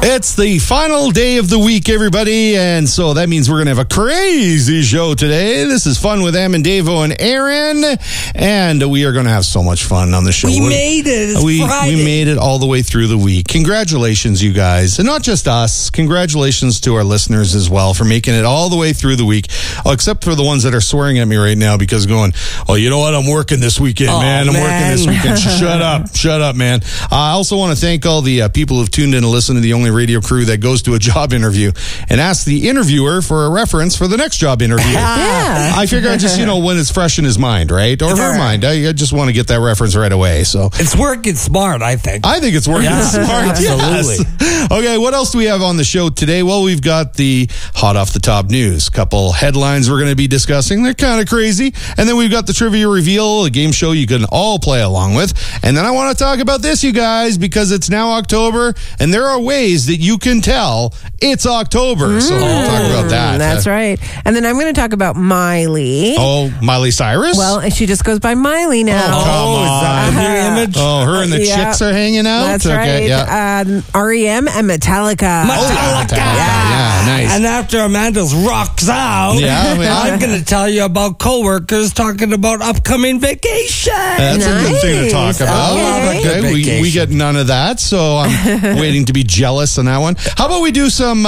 It's the final day of the week, everybody, and so that means we're going to have a crazy show today. This is Fun with Em and Davo and Aaron, and we are going to have so much fun on the show. We made it. It's Friday. We made it all the way through the week. Congratulations, you guys, and not just us. Congratulations to our listeners as well for making it all the way through the week, except for the ones that are swearing at me right now because going, oh, you know what? I'm working this weekend, man. I'm working this weekend. Shut up, man. I also want to thank all the people who've tuned in to listen to the only radio crew that goes to a job interview and asks the interviewer for a reference for the next job interview. Yeah. I figure I just, when it's fresh in his mind, right? Or her mind. I just want to get that reference right away. So it's working smart, I think. I think it's working smart. Absolutely. Yes. Okay, what else do we have on the show today? Well, we've got the hot off the top news. Couple headlines we're going to be discussing. They're kind of crazy. And then we've got the trivia reveal, a game show you can all play along with. And then I want to talk about this, you guys, because it's now October, and there are ways that you can tell it's October. So we'll talk about that. That's right. And then I'm going to talk about Miley. Oh, Miley Cyrus? Well, she just goes by Miley now. Oh, come on. Is that the new image? Oh, her and the chicks are hanging out? That's right. Yeah. REM and Metallica. Metallica. Yeah, nice. And after Amanda's rocks out, I'm going to tell you about coworkers talking about upcoming vacation. That's a good thing to talk about. Okay. We get none of that, so I'm waiting to be jealous on that one. How about we do some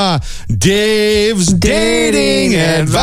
Dave's Dating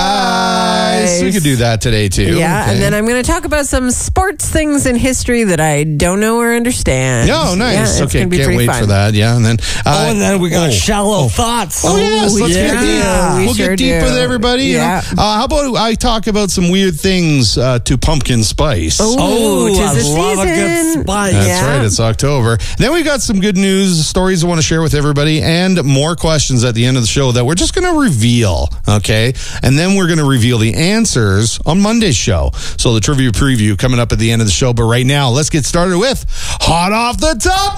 Advice? We could do that today, too. Yeah, okay. And then I'm going to talk about some sports things in history that I don't know or understand. Oh, nice. Yeah, okay, can't wait for that. Yeah, and then and then we got shallow thoughts. Oh, yes, let's get deep. We'll get deep with everybody. Yeah. How about I talk about some weird things to pumpkin spice? Oh, I tis the love a good season. spice. That's right. It's October. Then we got some good news, stories I want to share with everybody, and more questions at the end of the show that we're just going to reveal, okay? And then we're going to reveal the answers on Monday's show. So the trivia preview coming up at the end of the show. But right now, let's get started with Hot Off the Top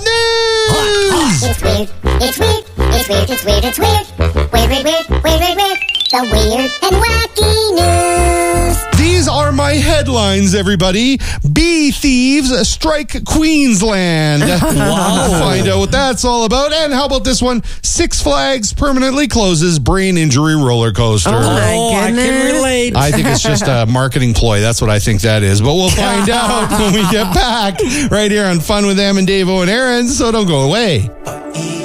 News! It's weird. It's weird. It's weird. It's weird. It's weird. Weird, weird, weird, weird, weird, weird. The weird and wacky news. These are my headlines, everybody. Bee thieves strike Queensland. Wow. Find out what that's all about. And how about this one? Six Flags permanently closes brain injury roller coaster. Oh, my I goodness. can relate. I think it's just a marketing ploy. That's what I think that is. But we'll find out when we get back right here on Fun with Em and Davo and Aaron. So don't go away.